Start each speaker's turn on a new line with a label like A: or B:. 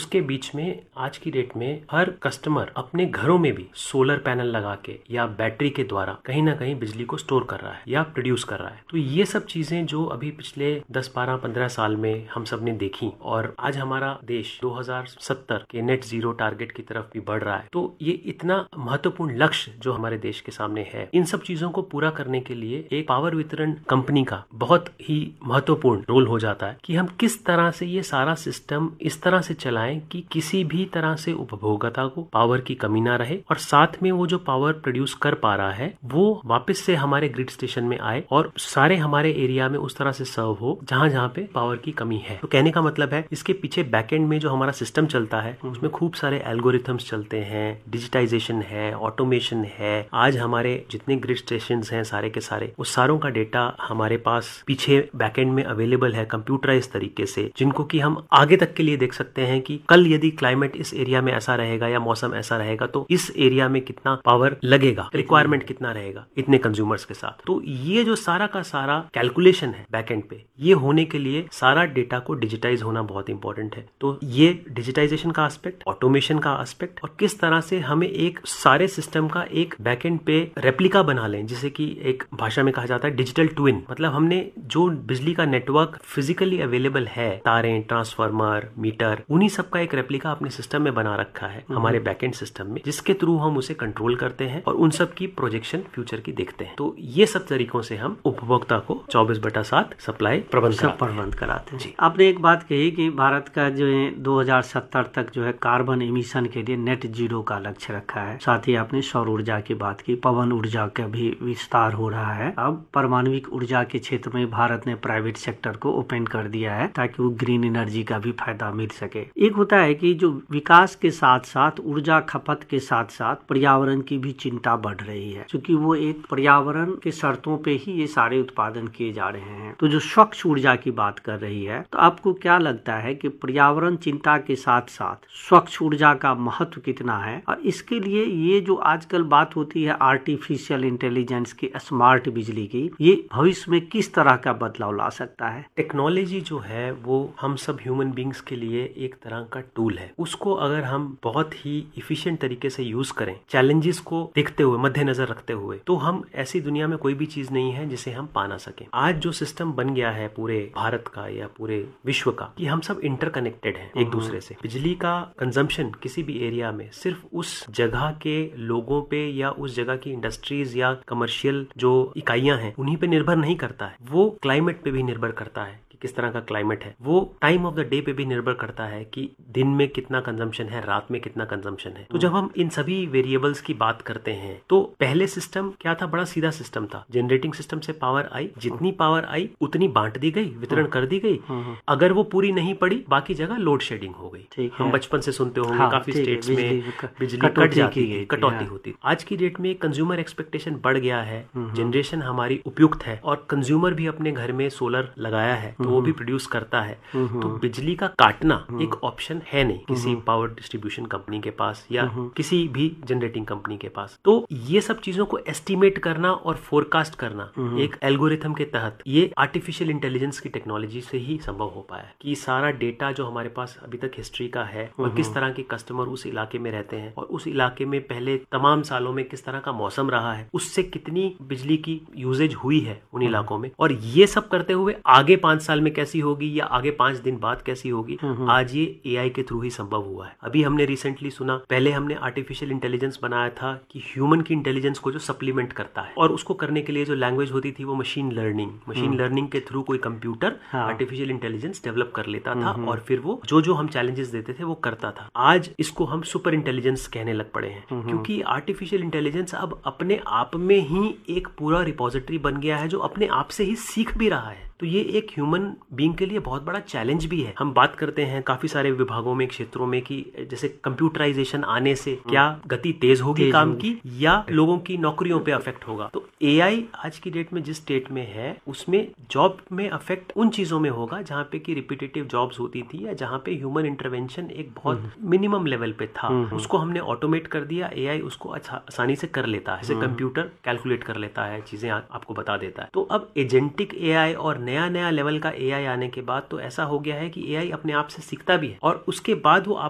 A: उसके बीच में आज की डेट में हर कस्टमर अपने घरों में भी सोलर पैनल लगा के या बैटरी के द्वारा कहीं ना कहीं बिजली को स्टोर कर रहा है या प्रोड्यूस कर रहा है। तो ये सब चीजें जो अभी पिछले 10, 12, 15 साल में हम सब ने देखी और आज हमारा देश 2070 के नेट जीरो टारगेट की तरफ भी बढ़ रहा है। तो ये इतना महत्वपूर्ण लक्ष्य जो हमारे देश के सामने है, इन सब चीजों को पूरा करने के लिए एक पावर वितरण कंपनी का बहुत ही महत्वपूर्ण रोल हो जाता है कि हम किस तरह से ये सारा सिस्टम इस तरह से चलाएं कि किसी भी तरह से उपभोक्ता को पावर की कमी ना रहे और साथ में वो जो पावर प्रोड्यूस कर पा रहा है वो वापस से हमारे ग्रिड स्टेशन में आए और सारे हमारे एरिया में उस तरह से सर्व हो जहां जहां पे पावर की कमी है। तो कहने का मतलब है इसके पीछे बैकएंड में जो हमारा सिस्टम चलता है उसमें खूब सारे एल्गोरिथम्स चलते हैं, डिजिटाइजेशन है, ऑटोमेशन है। आज हमारे जितने ग्रिड स्टेशन हैं सारे के सारे उस सारों का डेटा हमारे पास पीछे बैकएंड में अवेलेबल है कंप्यूटराइज तरीके से, जिनको कि हम आगे तक के लिए देख सकते हैं कि कल यदि क्लाइमेट इस एरिया में ऐसा रहेगा या मौसम ऐसा रहेगा तो इस एरिया में कितना पावर लगेगा, रिक्वायरमेंट कितना रहेगा इतने कंज्यूमर्स के साथ। तो ये जो सारा का सारा कैलकुलेशन है बैकएंड पे, ये होने के लिए सारा डेटा को डिजिटाइज होना बहुत इंपॉर्टेंट है। तो ये डिजिटाइजेशन का एस्पेक्ट, ऑटोमेशन का एस्पेक्ट और किस तरह से हमें एक सारे सिस्टम का एक बैकएंड पे रेप्लिका बना लें, जिसे कि एक भाषा में कहा जाता है डिजिटल ट्विन। मतलब हमने जो बिजली का नेटवर्क फिजिकली अवेलेबल है, तारें, ट्रांसफार्मर, मीटर, उन्हीं सब का एक रेप्लिका अपने सिस्टम में बना रखा है हमारे बैकएंड सिस्टम में, जिसके थ्रू हम उसे कंट्रोल करते हैं और उन सब की प्रोजेक्शन फ्यूचर की देखते हैं। तो ये सब तरीकों से हम उपभोक्ता को 24/7 सप्लाई प्रबंध कराते हैं।
B: आपने एक बात कही कि भारत का जो है 2070 तक जो है कार्बन एमिशन के लिए नेट जीरो का लक्ष्य रखा है। साथ ही आपने सौर ऊर्जा की बात की, पवन ऊर्जा का भी विस्तार हो रहा है। अब परमाणविक ऊर्जा के क्षेत्र में भारत ने प्राइवेट सेक्टर को ओपन कर दिया है ताकि वो ग्रीन एनर्जी का भी फायदा मिल सके। एक होता है कि जो विकास के साथ साथ ऊर्जा खपत के साथ साथ पर्यावरण की भी चिंता बढ़ रही है, क्योंकि वो एक पर्यावरण के शर्तों पे ही ये सारे उत्पादन किए जा रहे हैं। तो जो स्वच्छ ऊर्जा की बात कर रही है, तो आपको क्या लगता है कि पर्यावरण चिंता के साथ साथ स्वच्छ ऊर्जा का महत्व कितना है? और इसके लिए ये जो आजकल बात होती है आर्टिफिशियल इंटेलिजेंस की, स्मार्ट बिजली की, ये भविष्य में किस तरह का बदलाव ला सकता है?
A: टेक्नोलॉजी जो है वो हम सब ह्यूमन बींग्स के लिए एक तरह का टूल है। उसको अगर हम बहुत ही इफिशिएंट तरीके से यूज करें, चैलेंजेस को देखते हुए, मद्देनजर रखते हुए, तो हम ऐसी दुनिया में कोई भी चीज नहीं है जिसे हम पा ना सके। आज जो सिस्टम बन गया है पूरे भारत का या पूरे विश्व का, कि हम सब इंटरकनेक्टेड हैं एक दूसरे से। बिजली का कंजम्पशन किसी भी एरिया में सिर्फ उस जगह के लोगों पे या उस जगह की इंडस्ट्रीज या कमर्शियल जो इकाइयां हैं उन्हीं पे निर्भर नहीं करता है, वो क्लाइमेट पे भी निर्भर करता है कि किस तरह का क्लाइमेट है। वो टाइम ऑफ द डे पे भी निर्भर करता है कि दिन में कितना कंजम्पशन है, रात में कितना कंजम्पशन है। तो जब हम इन सभी वेरिएबल्स की बात करते हैं तो पहले सिस्टम क्या था, बड़ा सीधा सिस्टम था। जनरेटिंग सिस्टम से पावर आई, जितनी पावर आई उतनी बांट दी गई, वितरण कर दी गई। अगर वो पूरी नहीं पड़ी, बाकी जगह लोड शेडिंग हो गई। हम बचपन से सुनते होंगे काफी स्टेट्स में बिजली कट जाती है, कटौती होती। आज की डेट में कंज्यूमर एक्सपेक्टेशन बढ़ गया है, जनरेशन हमारी उपयुक्त है और कंज्यूमर भी अपने घर में सोलर लगाया है तो वो भी प्रोड्यूस करता है। तो बिजली का काटना एक ऑप्शन है नहीं किसी पावर डिस्ट्रीब्यूशन कंपनी के पास या किसी भी जनरेटिंग कंपनी के पास। तो ये सब चीजों को एस्टिमेट करना और फोरकास्ट करना एक एल्गोरिथम के तहत, ये आर्टिफिशियल इंटेलिजेंस की टेक्नोलॉजी से ही संभव हो पाया है कि सारा डेटा जो हमारे पास अभी तक हिस्ट्री का है और किस तरह के कस्टमर उस इलाके में रहते हैं और उस इलाके में पहले तमाम सालों में किस तरह का मौसम रहा है, उससे कितनी बिजली की यूजेज हुई है उन इलाकों में, और ये सब करते हुए आगे 5 साल में कैसी होगी या आगे 5 दिन बाद कैसी होगी, आज ये एआई के थ्रू ही संभव हुआ है। अभी हमने रिसेंटली सुना, पहले हमने आर्टिफिशियल इंटेलिजेंस बनाया था कि ह्यूमन की इंटेलिजेंस को जो सप्लीमेंट करता है, और उसको करने के लिए जो लैंग्वेज होती थी वो मशीन लर्निंग के थ्रू कोई कंप्यूटर आर्टिफिशियल इंटेलिजेंस डेवलप कर लेता था और फिर वो जो हम चैलेंजेस देते थे वो करता था। आज इसको हम सुपर इंटेलिजेंस कहने लग पड़े हैं, क्योंकि आर्टिफिशियल इंटेलिजेंस अब अपने आप में ही एक पूरा रिपोजिटरी बन गया है जो अपने आप से ही सीख भी रहा है। तो ये एक ह्यूमन बीइंग के लिए बहुत बड़ा चैलेंज भी है। हम बात करते हैं काफी सारे विभागों में, क्षेत्रों में, कि जैसे कंप्यूटराइजेशन आने से क्या गति तेज होगी काम की या लोगों की नौकरियों पे अफेक्ट होगा। तो एआई आज की डेट में जिस स्टेट में है उसमें जॉब में अफेक्ट उन चीजों में होगा जहाँ पे की रिपीटेटिव जॉब्स होती थी या जहाँ पे ह्यूमन इंटरवेंशन एक बहुत मिनिमम लेवल पे था, उसको हमने ऑटोमेट कर दिया। एआई उसको आसानी से कर लेता है, जैसे कंप्यूटर कैलकुलेट कर लेता है, चीजें आपको बता देता है। तो अब एजेंटिक एआई और नया लेवल का एआई आने के बाद तो ऐसा हो गया है कि एआई अपने आप से सीखता भी है और उसके बाद वो